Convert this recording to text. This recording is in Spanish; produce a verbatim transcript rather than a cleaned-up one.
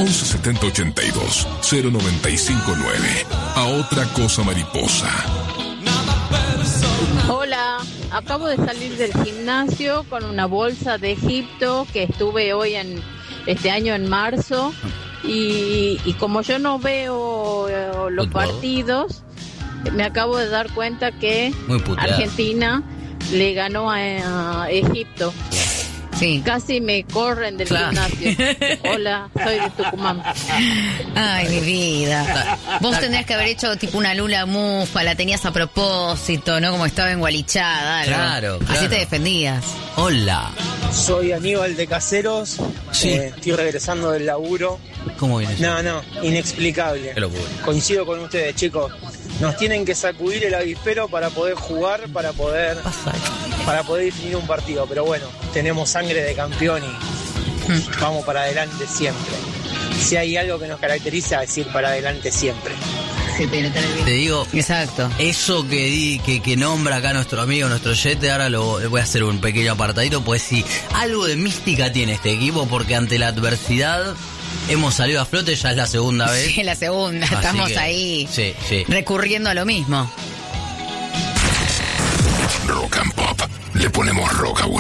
once setenta ochenta y dos cero noventa y cinco nueve. A otra cosa mariposa. Hola, acabo de salir del gimnasio con una bolsa de Egipto que estuve hoy en este año en marzo y, y como yo no veo eh, los Fútbol. partidos, me acabo de dar cuenta que Muy puteada. Argentina le ganó a, a Egipto. Sí. Casi me corren del Claro. gimnasio. Hola, soy de Tucumán. Ay, mi vida. Vos tendrías que haber hecho tipo una lula mufa, la tenías a propósito, ¿no? Como estaba engualichada. algo. Claro, claro. Así te defendías. Hola. Soy Aníbal de Caseros, Sí. eh, estoy regresando del laburo. ¿Cómo viene eso? No, no, inexplicable. Qué locura. Coincido con ustedes, chicos. Nos tienen que sacudir el avispero para poder jugar, para poder, para poder definir un partido. Pero bueno, tenemos sangre de campeón y vamos para adelante siempre. Si hay algo que nos caracteriza, es ir para adelante siempre. Te digo, Exacto. eso que di, que, que nombra acá nuestro amigo, nuestro Yete, ahora lo le voy a hacer un pequeño apartadito, pues sí, algo de mística tiene este equipo, porque ante la adversidad hemos salido a flote, ya es la segunda vez. Sí, la segunda. Así Estamos que, ahí Sí, sí. recurriendo a lo mismo. Rock and Pop. Le ponemos rock a